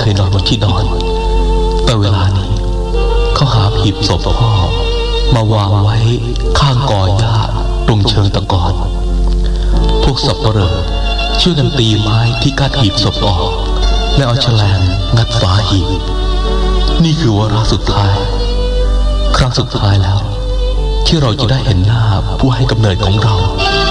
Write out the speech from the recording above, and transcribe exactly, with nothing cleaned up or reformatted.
ยนอนบนที่นอนแต่เวลานี้เขาหาหีบศพพ่อมาวางไว้ข้างกอหญ้าตรงเชิงตะกอนพวกสับปะเหร่อช่วยกันตีไม้ที่กั้นหีบศพออกแล้วเอาแฉลงงัดฝาหีบนี่คือวาระสุดท้ายครั้งสุดท้ายแล้วที่เราจะได้เห็นหน้าผู้ให้กำเนิดของเรา